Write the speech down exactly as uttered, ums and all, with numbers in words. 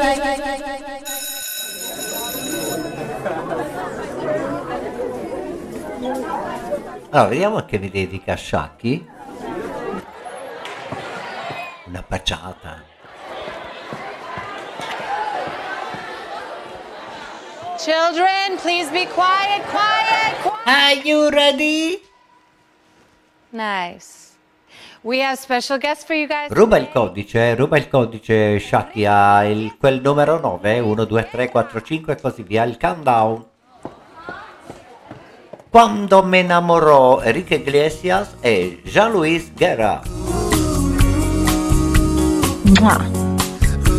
Allora, vediamo a che mi dedica Shaki. Una baciata. Children, please be quiet, quiet, quiet. Are you ready? Nice. We have special guests for you guys. Ruba il codice, ruba il codice, Shaki ha il, quel numero nove, uno, due, tre, quattro, cinque e così via, il countdown. Quando me innamorò Enrique Iglesias e Jean-Louis Guerra. Mwah.